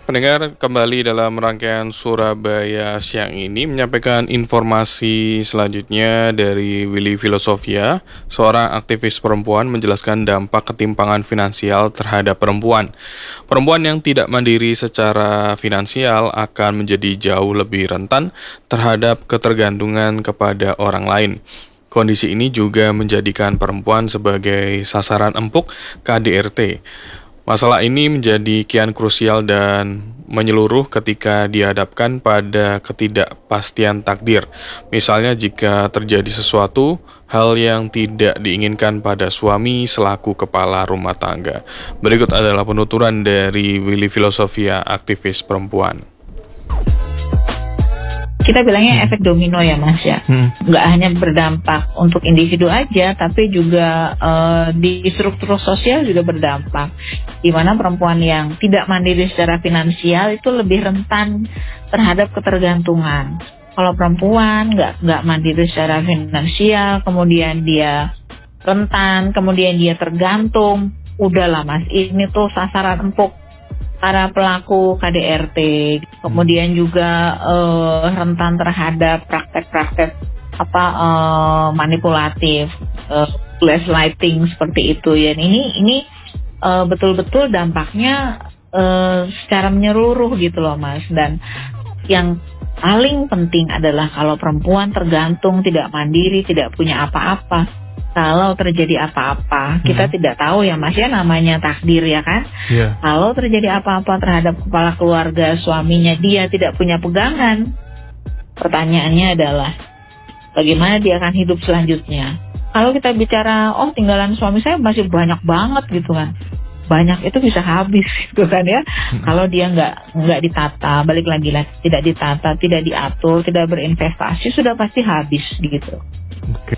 Pendengar, kembali dalam rangkaian Surabaya siang ini menyampaikan informasi selanjutnya dari Willy Filosofia, seorang aktivis perempuan menjelaskan dampak ketimpangan finansial terhadap perempuan. Perempuan yang tidak mandiri secara finansial akan menjadi jauh lebih rentan terhadap ketergantungan kepada orang lain. Kondisi ini juga menjadikan perempuan sebagai sasaran empuk KDRT. Masalah ini menjadi kian krusial dan menyeluruh ketika dihadapkan pada ketidakpastian takdir. Misalnya jika terjadi sesuatu, hal yang tidak diinginkan pada suami selaku kepala rumah tangga. Berikut adalah penuturan dari Willy Filosofia, aktivis perempuan. Kita bilangnya efek domino ya Mas ya, nggak hanya berdampak untuk individu aja, tapi juga di struktur sosial juga berdampak. Di mana perempuan yang tidak mandiri secara finansial itu lebih rentan terhadap ketergantungan. Kalau perempuan nggak mandiri secara finansial, kemudian dia rentan, kemudian dia tergantung, udahlah Mas, ini tuh sasaran empuk para pelaku KDRT, kemudian juga rentan terhadap praktek-praktek manipulatif, gaslighting seperti itu ya. Ini betul-betul dampaknya secara menyeluruh gitu loh Mas. Dan yang paling penting adalah kalau perempuan tergantung, tidak mandiri, tidak punya apa-apa. Kalau terjadi apa-apa, kita tidak tahu ya Mas ya, namanya takdir ya kan. Kalau terjadi apa-apa terhadap kepala keluarga suaminya, dia tidak punya pegangan. Pertanyaannya adalah, bagaimana dia akan hidup selanjutnya? Kalau kita bicara, tinggalan suami saya masih banyak banget gitu kan. Banyak itu bisa habis gitu kan ya. Kalau dia nggak ditata, balik lagi tidak ditata, tidak diatur, tidak berinvestasi, sudah pasti habis gitu.